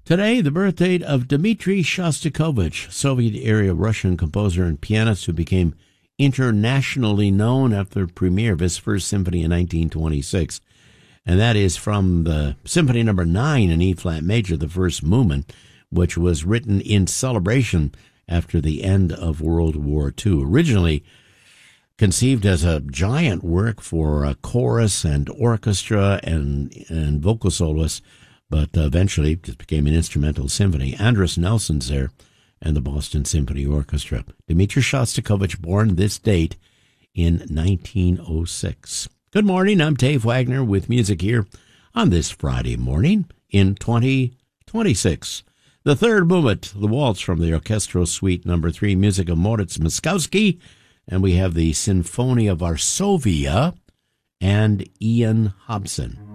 Today, the birth date of Dmitri Shostakovich, Soviet-era Russian composer and pianist who became internationally known after the premiere of his first symphony in 1926. And that is from the Symphony No. 9 in E-flat major, the first movement, which was written in celebration after the end of World War II. Originally conceived as a giant work for a chorus and orchestra and vocal soloists, but eventually just became an instrumental symphony. Andris Nelson's there and the Boston Symphony Orchestra. Dmitri Shostakovich, born this date in 1906. Good morning, I'm Dave Wagner with music here on this Friday morning in 2026. The third movement, the waltz from the Orchestral Suite No. 3, music of Moritz Moszkowski, and we have the Sinfonia Varsovia and Ian Hobson.